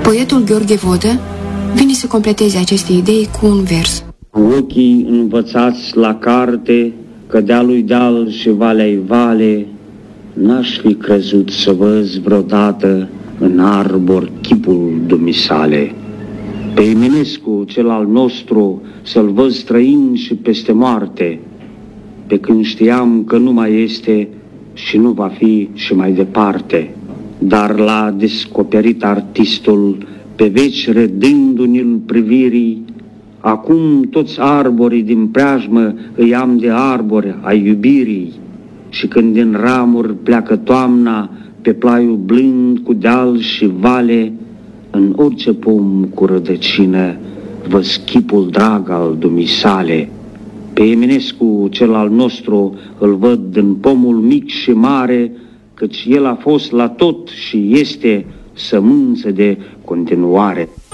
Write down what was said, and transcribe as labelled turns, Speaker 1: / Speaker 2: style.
Speaker 1: Poetul Gheorghe Vodă vine să completeze aceste idei cu un vers.
Speaker 2: Ochii învățați la carte, că dealul-i deal și valea-i vale, n-aș fi crezut să văz vreodată în arbor chipul dumisale. Pe Eminescu, cel al nostru, să-l văd străin și peste moarte, pe când știam că nu mai este și nu va fi și mai departe. Dar l-a descoperit artistul, pe veci redându-ni-l privirii, acum toți arborii din preajmă îi am de arbori ai iubirii, și când din ramuri pleacă toamna, pe plaiul blând cu deal și vale, în orice pom cu rădăcină văz chipul drag al dumisale. Pe Eminescu, cel al nostru, îl văd în pomul mic și mare, căci el a fost la tot și este sămânță de continuare.